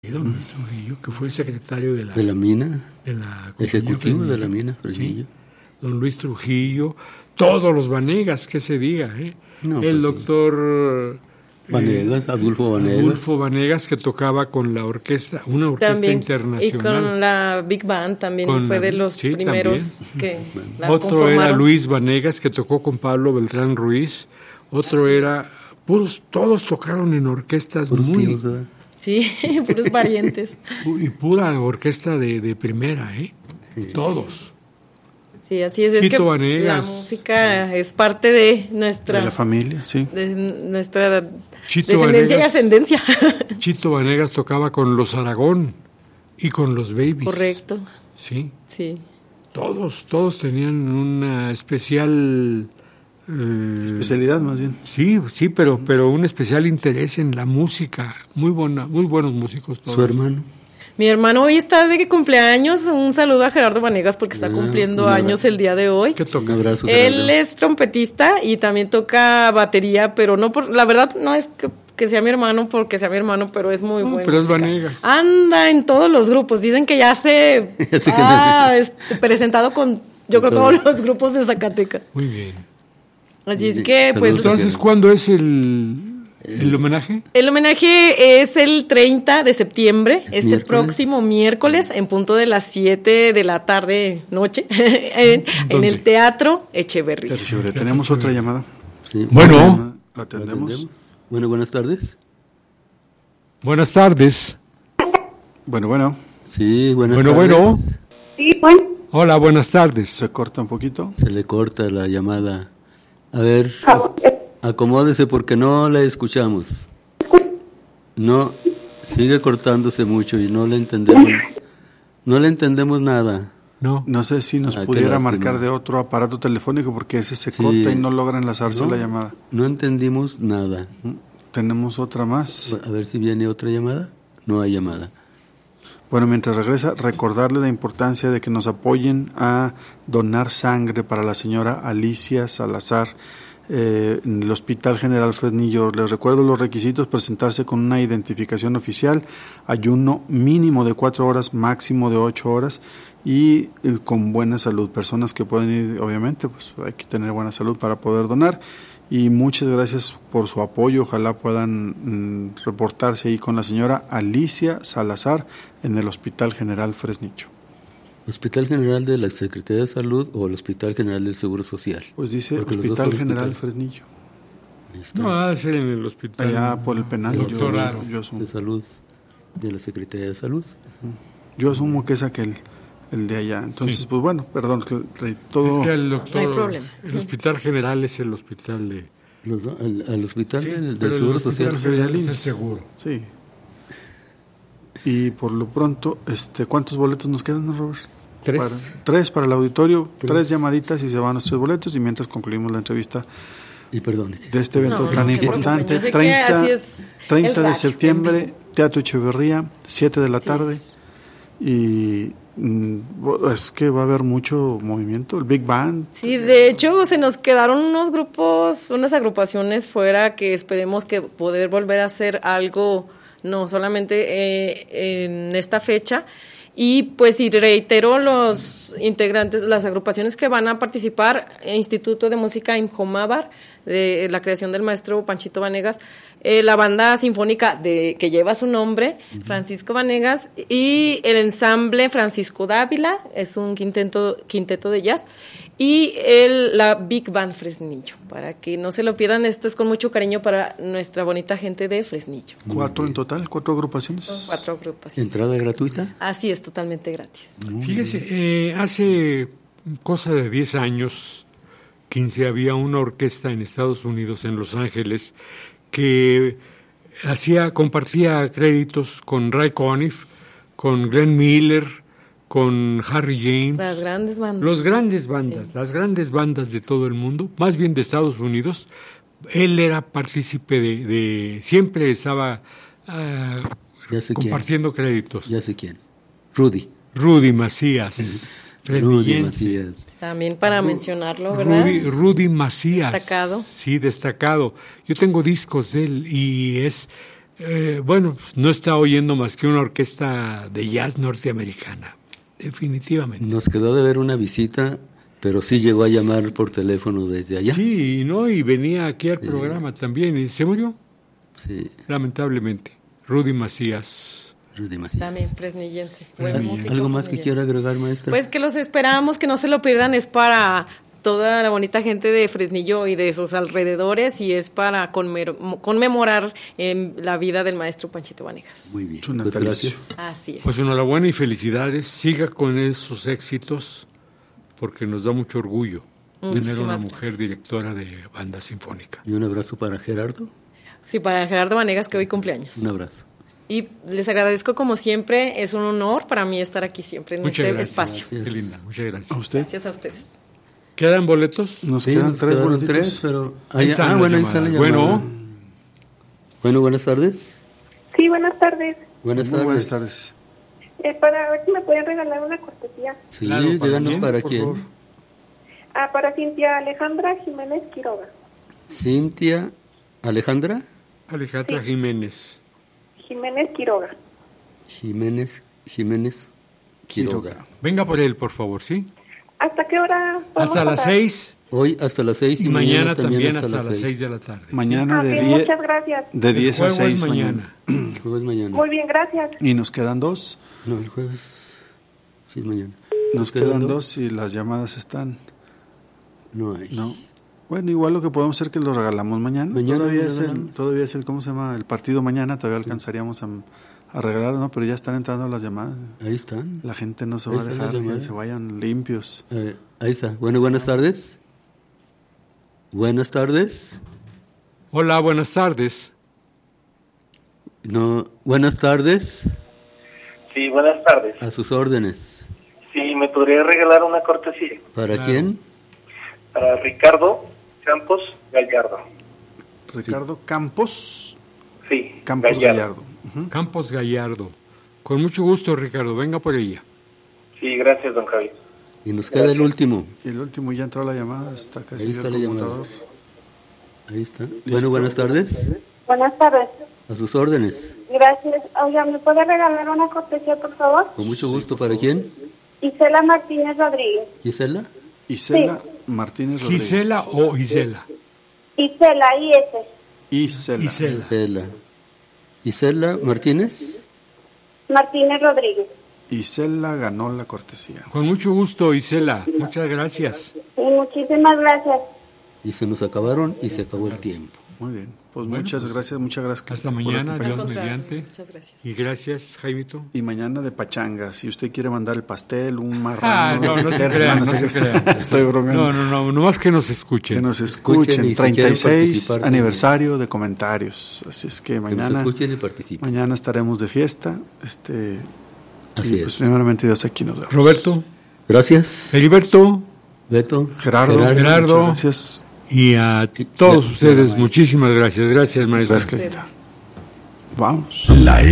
Don Luis Trujillo, que fue secretario de la mina, de la ejecutivo de la mina, Fresnillo. Sí, don Luis Trujillo, todos los Vanegas, que se diga, No, el pues doctor Vanegas, Adolfo Vanegas, que tocaba con la orquesta, una orquesta también, internacional. y con la Big Band también fue de los primeros que la Otro conformaron. era Luis Vanegas, que tocó con Pablo Beltrán Ruiz. Otro era, todos tocaron en orquestas puros muy... tíos, ¿verdad? Sí, puros parientes. Y pura orquesta de primera, Sí. Todos. Sí, así es. Chito Es que Vanegas. la música es parte de nuestra... De la familia, sí. De nuestra Chito descendencia y Vanegas. ascendencia. Chito Vanegas tocaba con los Aragón y con los Babies. Correcto. Sí. Sí. Todos tenían una especial... Especialidad, más bien. Sí, pero un especial interés en la música. Muy buenos músicos todos. Su hermano. Mi hermano hoy está de cumpleaños. Un saludo a Gerardo Vanegas porque está cumpliendo años el día de hoy. ¿Qué toca? Un abrazo. Él es trompetista y también toca batería, pero no la verdad no es que sea mi hermano porque sea mi hermano, pero es muy bueno. Pero es Vanegas. Anda en todos los grupos. Dicen que ya se presentado con, yo creo, todos los grupos de Zacatecas. Muy bien. Así es que, pues... Entonces, ¿cuándo es el homenaje? El homenaje es el 30 de septiembre, miércoles. Próximo miércoles, en punto de las 7 de la tarde, noche, en el Teatro Echeverría. Tenemos otra llamada. Sí. Bueno. ¿La atendemos? Bueno, buenas tardes. Buenas tardes. Bueno. Sí, buenas Bueno. tardes. Sí, bueno. Hola, buenas tardes. Se corta un poquito. Se le corta la llamada. A ver, acomódese porque no la escuchamos. No, sigue cortándose mucho y no le entendemos. No le entendemos nada. No sé si nos pudiera marcar de otro aparato telefónico porque ese se corta y no logra enlazarse la llamada. No entendimos nada. Tenemos otra más. A ver si viene otra llamada. No hay llamada. Bueno, mientras regresa, recordarle la importancia de que nos apoyen a donar sangre para la señora Alicia Salazar en el Hospital General Fresnillo. Les recuerdo los requisitos: presentarse con una identificación oficial, ayuno mínimo de 4 horas, máximo de 8 horas y con buena salud. Personas que pueden ir, obviamente, pues hay que tener buena salud para poder donar. Y muchas gracias por su apoyo. Ojalá puedan reportarse ahí con la señora Alicia Salazar en el Hospital General Fresnillo. ¿Hospital General de la Secretaría de Salud o el Hospital General del Seguro Social? Pues dice porque Hospital General Fresnillo. ¿Listo? No, ha de ser en el hospital. Allá por el penal. Yo asumo. De Salud, de la Secretaría de Salud. Yo asumo que es aquel, el de allá. Entonces, pues bueno, perdón, todo... Es que el doctor, No hay problema. el Hospital General es el hospital de... Al Hospital del pero Seguro el Social. Hospital General es el IMSS. seguro. Sí. Y por lo pronto, ¿cuántos boletos nos quedan, Robert? 3 para el auditorio, 3 llamaditas y se van nuestros boletos, y mientras concluimos la entrevista Y perdón. de este evento tan importante. Yo sé que así es 30 el de radio, septiembre, Teatro Echeverría, 7 de la tarde. Y es que va a haber mucho movimiento, el Big Band. Sí, de hecho se nos quedaron unos grupos, unas agrupaciones fuera que esperemos que poder volver a hacer algo, no solamente en esta fecha. Y pues y reitero los integrantes, las agrupaciones que van a participar: Instituto de Música Imjomábar, de la creación del maestro Panchito Vanegas, la banda sinfónica que lleva su nombre, Francisco Vanegas, y el ensamble Francisco Dávila, es un quinteto de jazz, y la Big Band Fresnillo, para que no se lo pierdan. Esto es con mucho cariño para nuestra bonita gente de Fresnillo. 4 en total, 4 agrupaciones. Son 4 agrupaciones. ¿Entrada gratuita? Así es, totalmente gratis. Fíjese, hace cosa de 10 años, 15, había una orquesta en Estados Unidos, en Los Ángeles, que compartía créditos con Ray Conniff, con Glenn Miller, con Harry James. Las grandes bandas. Las grandes bandas de todo el mundo, más bien de Estados Unidos. Él era partícipe siempre estaba compartiendo créditos. Ya sé quién. Rudy Macías. Rudy Macías. También para mencionarlo, ¿verdad? Rudy Macías. Destacado. Sí, destacado. Yo tengo discos de él y es Bueno, no está oyendo más que una orquesta de jazz norteamericana, definitivamente. Nos quedó de ver una visita, pero sí llegó a llamar por teléfono desde allá. Sí, ¿no? Y venía aquí al programa también, y se murió. Sí. Lamentablemente. Rudy Macías. También fresnillense. Buena música. ¿Algo más que quiera agregar, maestra? Pues que los esperamos, que no se lo pierdan, es para toda la bonita gente de Fresnillo y de sus alrededores, y es para conmemorar la vida del maestro Panchito Vanegas. Muy bien, pues gracias. Así es. Pues enhorabuena y felicidades. Siga con esos éxitos, porque nos da mucho orgullo tener una mujer directora de banda sinfónica. Y un abrazo para Gerardo. Sí, para Gerardo Vanegas, que hoy cumpleaños. Un abrazo. Y les agradezco como siempre, es un honor para mí estar aquí siempre en Muchas este gracias. espacio. Gracias. Qué linda, muchas gracias. ¿A usted? Gracias a ustedes. ¿Quedan boletos? Nos quedan tres boletitos. Tres, pero... Ahí está la bueno, ahí llamada. está la llamada. Bueno, buenas tardes. Sí, buenas tardes. Buenas Muy tardes. buenas tardes. Para ver si me pueden regalar una cortesía. Sí, Claro, ¿para díganos quién, para por quién. favor? Para Cintia Alejandra Jiménez Quiroga. Cintia Alejandra Alejandra Jiménez. Jiménez Quiroga. Jiménez Quiroga. Venga por él, por favor, ¿sí? ¿Hasta qué hora podemos Hasta las pasar? 6 Hoy hasta las 6 y mañana también hasta las 6 de la tarde. Mañana de Bien, 10 muchas gracias. de 10 a El juego es 6 mañana. El jueves mañana. Muy bien, gracias. Y nos quedan dos. No, el jueves. Sí, mañana. Nos quedan dos y las llamadas están. No hay. No. Bueno, igual lo que podemos hacer es que lo regalamos mañana. Mañana Todavía lo es regalamos. todavía es el, ¿cómo se llama? El partido mañana. Todavía alcanzaríamos a regalar, ¿no? Pero ya están entrando las llamadas. Ahí están. La gente no se Ahí va a están dejar las que llamadas. se vayan limpios. Ahí está. Bueno, buenas tardes. Buenas tardes. Hola, buenas tardes. No, buenas tardes. Sí, buenas tardes. A sus órdenes. Sí, ¿me podría regalar una cortesía? ¿Para Claro. quién? Para Ricardo Campos Gallardo. Ricardo Campos Sí, Gallardo. Ujú. Campos Gallardo. Con mucho gusto, Ricardo. Venga por ella. Sí, gracias, don Javier. Y nos queda el último. Y el último ya entró la llamada. Está casi Ahí está el la llamada. computador. Ahí está. Bueno, buenas tardes. Buenas tardes. A sus órdenes. Gracias. Oiga, ¿me puede regalar una cortesía, por favor? Con mucho gusto. ¿Para quién? Isela Martínez Rodríguez. ¿Gisela? Isela Martínez Rodríguez. ¿Gisela o Isela? Isela, I-S. Isela. Isela. Isela Martínez. Martínez Rodríguez. Isela ganó la cortesía. Con mucho gusto, Isela. Muchas gracias. Y muchísimas gracias. Y se nos acabaron y se acabó el tiempo. Muy bien. Pues Bueno, muchas gracias Hasta por mañana, acompañarnos. Dios Contrario, mediante. muchas gracias. Y gracias, Jaimito. Y mañana de pachanga. Si usted quiere mandar el pastel, un marrano. No se terna, crean, no sé se qué. crean. Estoy bromeando. No, nomás que nos escuchen. Que nos Escuchen escuchen. y si quieren 36 participar aniversario de comentarios. Así es que Que nos mañana, escuchen y participen. mañana estaremos de fiesta. Así y pues es. primeramente Dios, aquí nos vemos. Roberto, Gracias. Heriberto Beto. Gerardo, Gerardo. muchas gracias. y a todos ustedes, muchísimas gracias. Gracias, maestro. Gracias, Clarita. Vamos. La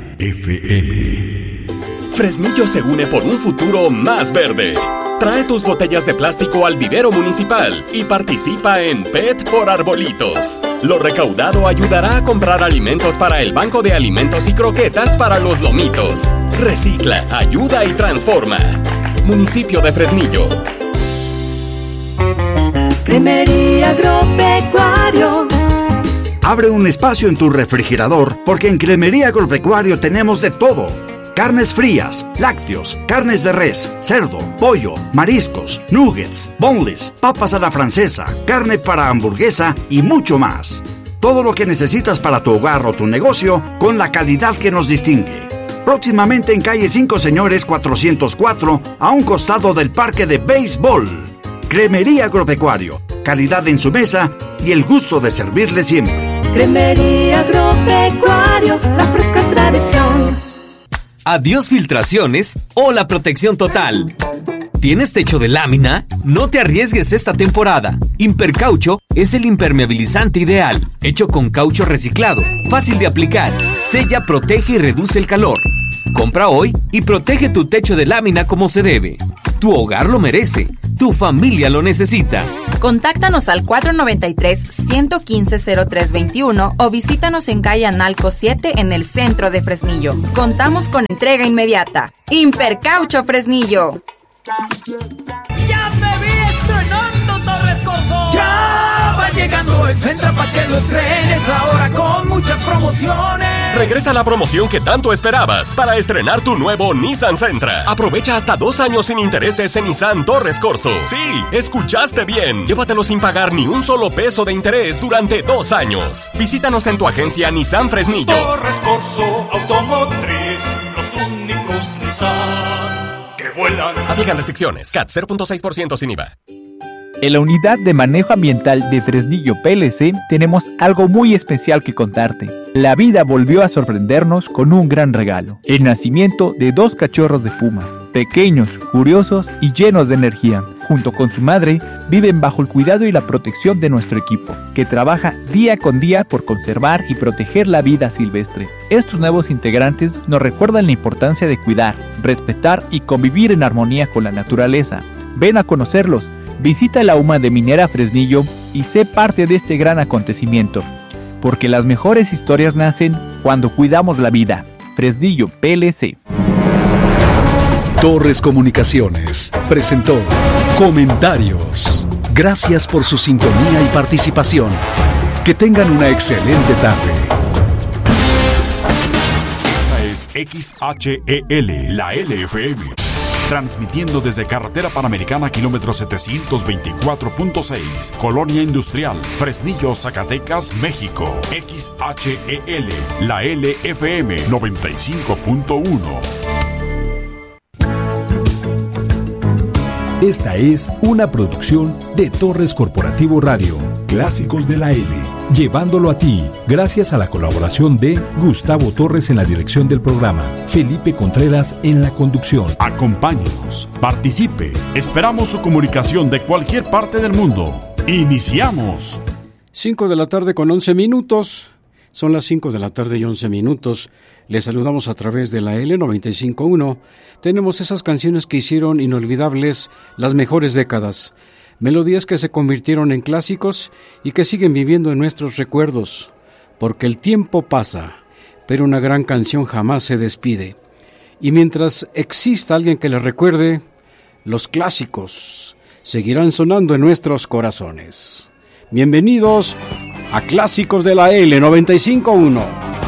LFM. Fresnillo se une por un futuro más verde. Trae tus botellas de plástico al vivero municipal y participa en PET por Arbolitos. Lo recaudado ayudará a comprar alimentos para el Banco de Alimentos y Croquetas para los Lomitos. Recicla, ayuda y transforma. Municipio de Fresnillo. Cremería Agropecuario. Abre un espacio en tu refrigerador porque en Cremería Agropecuario tenemos de todo. Carnes frías, lácteos, carnes de res, cerdo, pollo, mariscos, nuggets, boneless, papas a la francesa, carne para hamburguesa y mucho más. Todo lo que necesitas para tu hogar o tu negocio con la calidad que nos distingue. Próximamente en calle 5 Señores 404, a un costado del parque de béisbol. Cremería Agropecuario, calidad en su mesa y el gusto de servirle siempre. Cremería Agropecuario, la fresca tradición. Adiós filtraciones o la protección total. ¿Tienes techo de lámina? No te arriesgues esta temporada. Impercaucho es el impermeabilizante ideal, hecho con caucho reciclado, fácil de aplicar, sella, protege y reduce el calor. Compra hoy y protege tu techo de lámina como se debe. Tu hogar lo merece. Tu familia lo necesita. Contáctanos al 493-115-0321 o visítanos en calle Analco 7 en el centro de Fresnillo. Contamos con entrega inmediata. Hipercaucho Fresnillo. ¡Ya me vi estrenando Torres Corso! ¡Ya va llegando el Sentra para que lo estrenes ahora con muchas promociones! Regresa la promoción que tanto esperabas para estrenar tu nuevo Nissan Sentra. Aprovecha hasta 2 años sin intereses en Nissan Torres Corso. Sí, escuchaste bien. Llévatelo sin pagar ni un solo peso de interés durante 2 años. Visítanos en tu agencia Nissan Fresnillo. Torres Corso Automotriz, los únicos Nissan que vuelan. Aplican restricciones. CAT 0.6% sin IVA. En la Unidad de Manejo Ambiental de Fresnillo PLC tenemos algo muy especial que contarte. La vida volvió a sorprendernos con un gran regalo: el nacimiento de 2 cachorros de puma, pequeños, curiosos y llenos de energía. Junto con su madre, viven bajo el cuidado y la protección de nuestro equipo, que trabaja día con día por conservar y proteger la vida silvestre. Estos nuevos integrantes nos recuerdan la importancia de cuidar, respetar y convivir en armonía con la naturaleza. Ven a conocerlos. Visita la UMA de Minera Fresnillo y sé parte de este gran acontecimiento, porque las mejores historias nacen cuando cuidamos la vida. Fresnillo PLC. Torres Comunicaciones presentó Comentarios. Gracias por su sintonía y participación. Que tengan una excelente tarde. Esta es XHEL, la LFM. Transmitiendo desde Carretera Panamericana, kilómetro 724.6, Colonia Industrial, Fresnillo, Zacatecas, México. XHEL, la LFM 95.1. Esta es una producción de Torres Corporativo Radio, Clásicos de la L, llevándolo a ti gracias a la colaboración de Gustavo Torres en la dirección del programa, Felipe Contreras en la conducción. Acompáñenos, participe, esperamos su comunicación de cualquier parte del mundo. ¡Iniciamos! 5 de la tarde con 11 minutos. Son las 5 de la tarde y 11 minutos. Les saludamos a través de la L95.1. Tenemos esas canciones que hicieron inolvidables las mejores décadas. Melodías que se convirtieron en clásicos y que siguen viviendo en nuestros recuerdos. Porque el tiempo pasa, pero una gran canción jamás se despide. Y mientras exista alguien que la recuerde, los clásicos seguirán sonando en nuestros corazones. Bienvenidos a Clásicos de la L95.1.